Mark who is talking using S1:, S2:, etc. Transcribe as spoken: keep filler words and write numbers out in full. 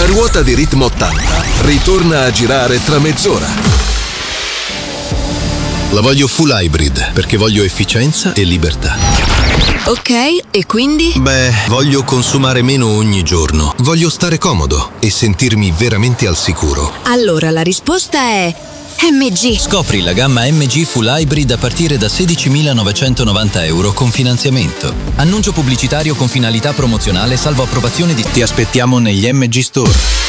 S1: La ruota di Ritmo ottanta ritorna a girare tra mezz'ora.
S2: La voglio full hybrid perché voglio efficienza e libertà.
S3: Ok, e quindi?
S2: Beh, voglio consumare meno ogni giorno. Voglio stare comodo e sentirmi veramente al sicuro.
S3: Allora la risposta è M G.
S4: Scopri la gamma M G Full Hybrid a partire da sedicimilanovecentonovanta euro con finanziamento. Annuncio pubblicitario con finalità promozionale salvo approvazione di... Ti aspettiamo negli M G Store.